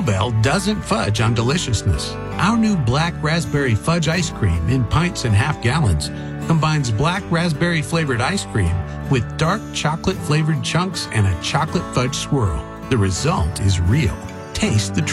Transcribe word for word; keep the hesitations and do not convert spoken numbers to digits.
Bell doesn't fudge on deliciousness. Our new black raspberry fudge ice cream in pints and half gallons combines black raspberry flavored ice cream with dark chocolate flavored chunks and a chocolate fudge swirl. The result is real. Taste the